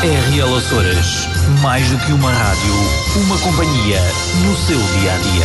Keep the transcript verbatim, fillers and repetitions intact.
R L Açores, mais do que uma rádio, uma companhia no seu dia a dia.